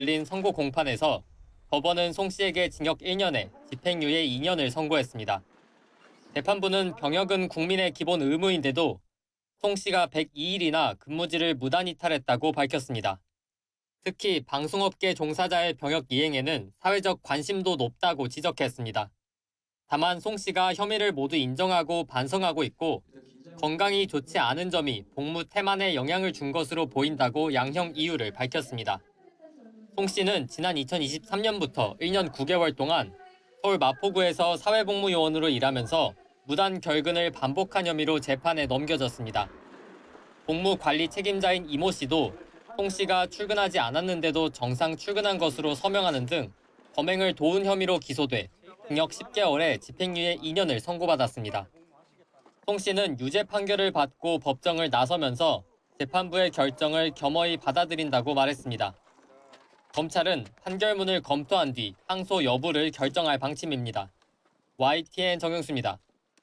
열린 선고 공판에서 법원은 송 씨에게 징역 1년에 집행유예 2년을 선고했습니다. 재판부는 병역은 국민의 기본 의무인데도 송 씨가 102일이나 근무지를 무단 이탈했다고 밝혔습니다. 특히 방송업계 종사자의 병역 이행에는 사회적 관심도 높다고 지적했습니다. 다만 송 씨가 혐의를 모두 인정하고 반성하고 있고 건강이 좋지 않은 점이 복무 태만에 영향을 준 것으로 보인다고 양형 이유를 밝혔습니다. 송 씨는 지난 2023년부터 1년 9개월 동안 서울 마포구에서 사회복무요원으로 일하면서 무단 결근을 반복한 혐의로 재판에 넘겨졌습니다. 복무 관리 책임자인 이모 씨도 송 씨가 출근하지 않았는데도 정상 출근한 것으로 서명하는 등 범행을 도운 혐의로 기소돼 징역 10개월에 집행유예 2년을 선고받았습니다. 송 씨는 유죄 판결을 받고 법정을 나서면서 재판부의 결정을 겸허히 받아들인다고 말했습니다. 검찰은 판결문을 검토한 뒤 항소 여부를 결정할 방침입니다. YTN 정영수입니다.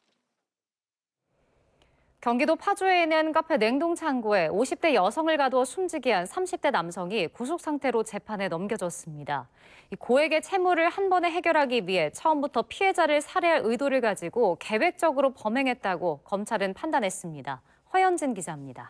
경기도 파주에 있는 카페 냉동창고에 50대 여성을 가두어 숨지게 한 30대 남성이 구속 상태로 재판에 넘겨졌습니다. 고액의 채무를 한 번에 해결하기 위해 처음부터 피해자를 살해할 의도를 가지고 계획적으로 범행했다고 검찰은 판단했습니다. 허연진 기자입니다.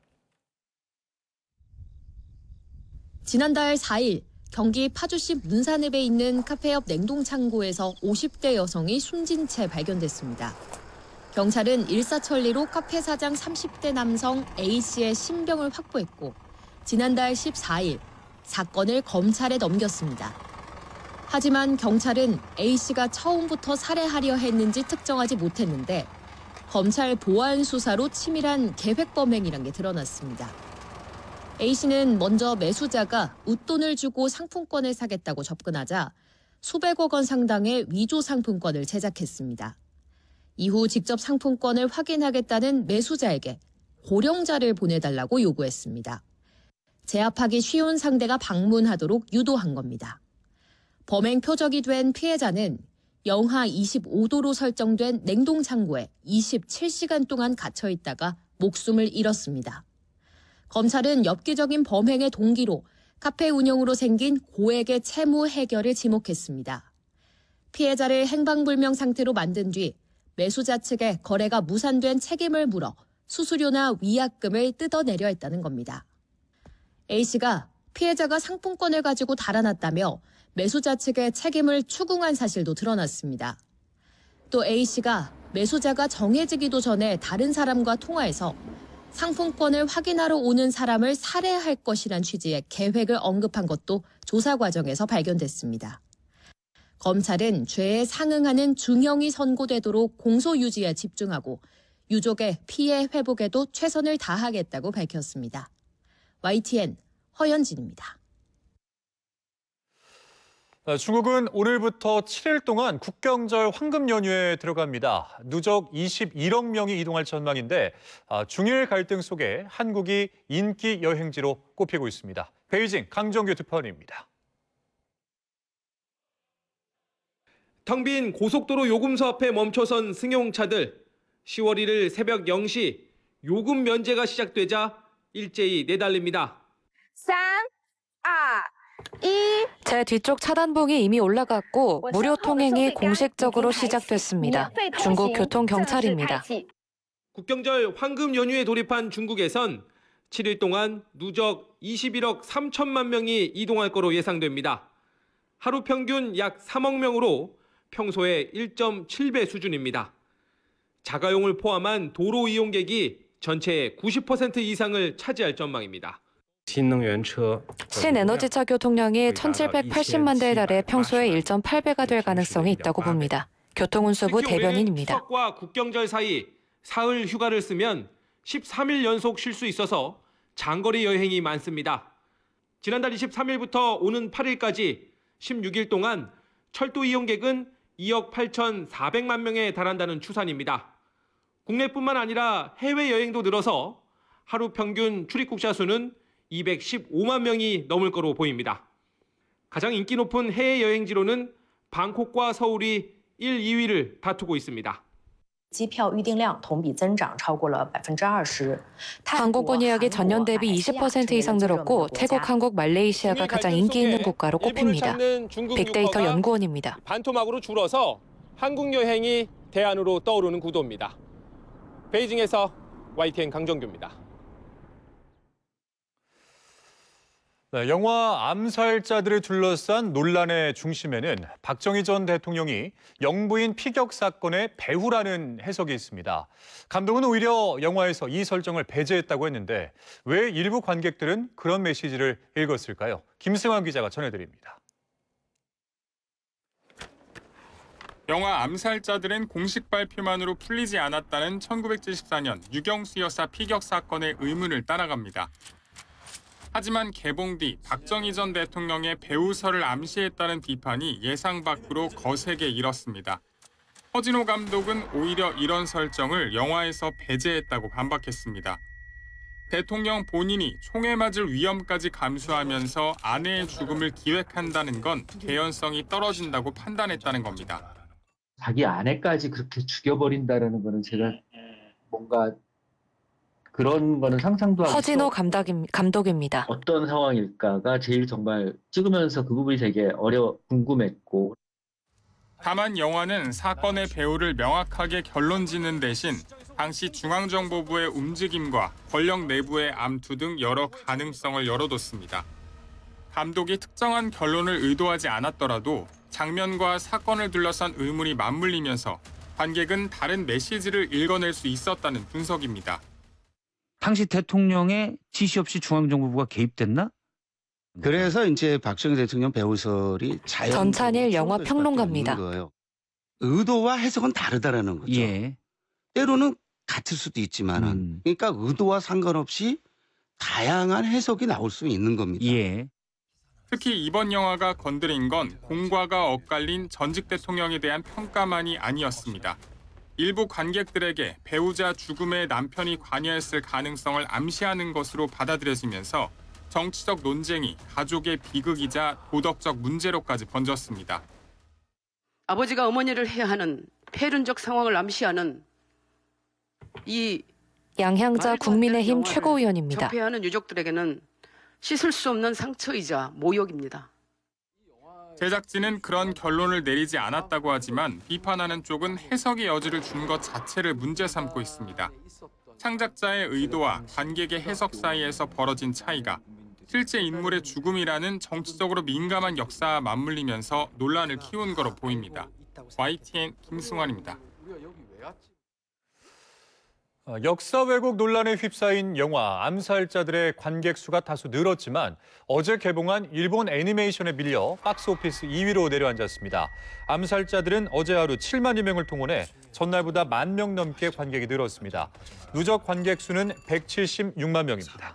지난달 4일 경기 파주시 문산읍에 있는 카페 옆 냉동창고에서 50대 여성이 숨진 채 발견됐습니다. 경찰은 일사천리로 카페 사장 30대 남성 A씨의 신병을 확보했고 지난달 14일 사건을 검찰에 넘겼습니다. 하지만 경찰은 A씨가 처음부터 살해하려 했는지 특정하지 못했는데 검찰 보안 수사로 치밀한 계획 범행이란 게 드러났습니다. A씨는 먼저 매수자가 웃돈을 주고 상품권을 사겠다고 접근하자 수백억 원 상당의 위조 상품권을 제작했습니다. 이후 직접 상품권을 확인하겠다는 매수자에게 고령자를 보내달라고 요구했습니다. 제압하기 쉬운 상대가 방문하도록 유도한 겁니다. 범행 표적이 된 피해자는 영하 25도로 설정된 냉동창고에 27시간 동안 갇혀 있다가 목숨을 잃었습니다. 검찰은 엽기적인 범행의 동기로 카페 운영으로 생긴 고액의 채무 해결을 지목했습니다. 피해자를 행방불명 상태로 만든 뒤 매수자 측에 거래가 무산된 책임을 물어 수수료나 위약금을 뜯어내려 했다는 겁니다. A씨가 피해자가 상품권을 가지고 달아났다며 매수자 측의 책임을 추궁한 사실도 드러났습니다. 또 A씨가 매수자가 정해지기도 전에 다른 사람과 통화해서 상품권을 확인하러 오는 사람을 살해할 것이란 취지의 계획을 언급한 것도 조사 과정에서 발견됐습니다. 검찰은 죄에 상응하는 중형이 선고되도록 공소 유지에 집중하고 유족의 피해 회복에도 최선을 다하겠다고 밝혔습니다. YTN 허연진입니다. 중국은 오늘부터 7일 동안 국경절 황금 연휴에 들어갑니다. 누적 21억 명이 이동할 전망인데 중일 갈등 속에 한국이 인기 여행지로 꼽히고 있습니다. 베이징 강정규 특파원입니다. 텅 빈 고속도로 요금소 앞에 멈춰선 승용차들. 10월 1일 새벽 0시 요금 면제가 시작되자 일제히 내달립니다. 3, 2, 1. 제 뒤쪽 차단봉이 이미 올라갔고 무료 통행이 공식적으로 시작됐습니다. 중국 교통경찰입니다. 국경절 황금 연휴에 돌입한 중국에선 7일 동안 누적 21억 3천만 명이 이동할 거로 예상됩니다. 하루 평균 약 3억 명으로 평소의 1.7배 수준입니다. 자가용을 포함한 도로 이용객이 전체의 90% 이상을 차지할 전망입니다. 신에너지차 교통량이 1,780만 대에 달해 평소의 1.8배가 될 가능성이 있다고 봅니다. 교통운수부 대변인입니다. 추석과 국경절 사이 사흘 휴가를 쓰면 13일 연속 쉴 수 있어서 장거리 여행이 많습니다. 지난달 23일부터 오는 8일까지 16일 동안 철도 이용객은 2억 8,400만 명에 달한다는 추산입니다. 국내뿐만 아니라 해외여행도 늘어서 하루 평균 출입국자 수는 215만 명이 넘을 거로 보입니다. 가장 인기 높은 해외여행지로는 방콕과 서울이 1, 2위를 다투고 있습니다. 机票预订量同比增长超过了20%。 항공권 예약이 전년 대비 20% 이상 늘었고 태국, 한국, 말레이시아가 가장 인기 있는 국가로 꼽힙니다. 빅데이터 연구원입니다. 반토막으로 줄어서 한국 여행이 대안으로 떠오르는 구도입니다. 베이징에서 YTN 강정규입니다. 네, 영화 암살자들을 둘러싼 논란의 중심에는 박정희 전 대통령이 영부인 피격 사건의 배후라는 해석이 있습니다. 감독은 오히려 영화에서 이 설정을 배제했다고 했는데 왜 일부 관객들은 그런 메시지를 읽었을까요? 김승환 기자가 전해드립니다. 영화 암살자들은 공식 발표만으로 풀리지 않았다는 1974년 유경수 여사 피격 사건의 의문을 따라갑니다. 하지만 개봉 뒤 박정희 전 대통령의 배우설을 암시했다는 비판이 예상 밖으로 거세게 일었습니다. 허진호 감독은 오히려 이런 설정을 영화에서 배제했다고 반박했습니다. 대통령 본인이 총에 맞을 위험까지 감수하면서 아내의 죽음을 기획한다는 건 개연성이 떨어진다고 판단했다는 겁니다. 자기 아내까지 그렇게 죽여버린다는 거는 제가 뭔가 그런 거는 상상도 하기 허진호 감독입니다. 어떤 상황일까가 제일 정말 찍으면서 그 부분이 되게 궁금했고. 다만 영화는 사건의 배후를 명확하게 결론짓는 대신 당시 중앙정보부의 움직임과 권력 내부의 암투 등 여러 가능성을 열어뒀습니다. 감독이 특정한 결론을 의도하지 않았더라도 장면과 사건을 둘러싼 의문이 맞물리면서 관객은 다른 메시지를 읽어낼 수 있었다는 분석입니다. 당시 대통령의 지시 없이 중앙정보부가 개입됐나? 그래서 이제 박정희 대통령 배우설이 전찬일 영화 평론가입니다. 의도와 해석은 다르다라는 거죠. 예. 때로는 같을 수도 있지만은 그러니까 의도와 상관없이 다양한 해석이 나올 수 있는 겁니다. 예. 특히 이번 영화가 건드린 건 공과가 엇갈린 전직 대통령에 대한 평가만이 아니었습니다. 일부 관객들에게 배우자 죽음에 남편이 관여했을 가능성을 암시하는 것으로 받아들여지면서 정치적 논쟁이 가족의 비극이자 도덕적 문제로까지 번졌습니다. 아버지가 어머니를 해야 하는 폐륜적 상황을 암시하는 이 양향자 국민의힘 최고위원입니다. 접해하는 유족들에게는 씻을 수 없는 상처이자 모욕입니다. 제작진은 그런 결론을 내리지 않았다고 하지만 비판하는 쪽은 해석의 여지를 준 것 자체를 문제 삼고 있습니다. 창작자의 의도와 관객의 해석 사이에서 벌어진 차이가 실제 인물의 죽음이라는 정치적으로 민감한 역사와 맞물리면서 논란을 키운 거로 보입니다. YTN 김승환입니다. 역사 왜곡 논란에 휩싸인 영화 암살자들의 관객 수가 다소 늘었지만 어제 개봉한 일본 애니메이션에 밀려 박스오피스 2위로 내려앉았습니다. 암살자들은 어제 하루 7만여 명을 통원해 전날보다 1만 명 넘게 관객이 늘었습니다. 누적 관객 수는 176만 명입니다.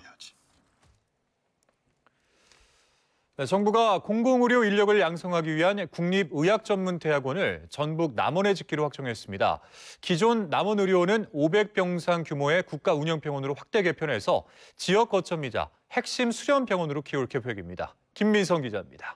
정부가 공공의료 인력을 양성하기 위한 국립의학전문대학원을 전북 남원에 짓기로 확정했습니다. 기존 남원의료원은 500병상 규모의 국가운영병원으로 확대 개편해서 지역 거점이자 핵심 수련병원으로 키울 계획입니다. 김민성 기자입니다.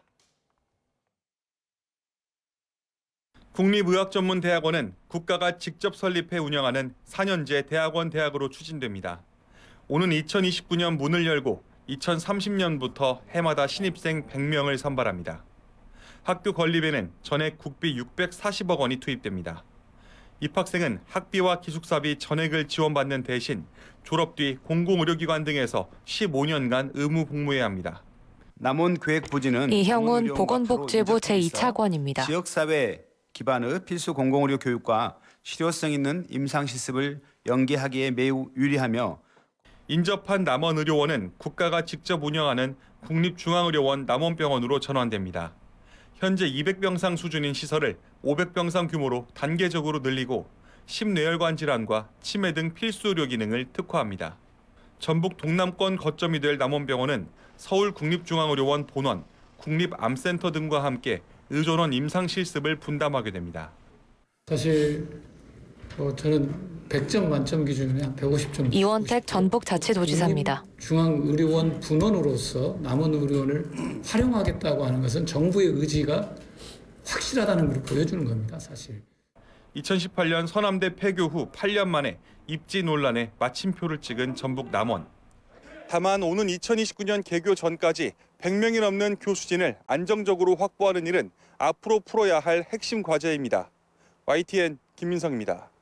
국립의학전문대학원은 국가가 직접 설립해 운영하는 4년제 대학원 대학으로 추진됩니다. 오는 2029년 문을 열고 2030년부터 해마다 신입생 100명을 선발합니다. 학교 건립에는 전액 국비 640억 원이 투입됩니다. 입학생은 학비와 기숙사비 전액을 지원받는 대신 졸업 뒤 공공의료기관 등에서 15년간 의무 복무해야 합니다. 남원 계획부지는 이형훈 보건복지부 제2차관입니다. 지역사회 기반의 필수 공공의료 교육과 실효성 있는 임상실습을 연계하기에 매우 유리하며 인접한 남원의료원은 국가가 직접 운영하는 국립중앙의료원 남원병원으로 전환됩니다. 현재 200병상 수준인 시설을 500병상 규모로 단계적으로 늘리고 심뇌혈관 질환과 치매 등 필수 의료 기능을 특화합니다. 전북 동남권 거점이 될 남원병원은 서울국립중앙의료원 본원, 국립암센터 등과 함께 의존원 임상실습을 분담하게 됩니다. 사실 저는 100점 만점 기준에 한 150점. 이원택 전북자치도지사입니다. 중앙의료원 분원으로서 남원의료원을 활용하겠다고 하는 것은 정부의 의지가 확실하다는 걸 보여주는 겁니다, 사실. 2018년 서남대 폐교 후 8년 만에 입지 논란에 마침표를 찍은 전북 남원. 다만 오는 2029년 개교 전까지 100명이 넘는 교수진을 안정적으로 확보하는 일은 앞으로 풀어야 할 핵심 과제입니다. YTN 김민성입니다.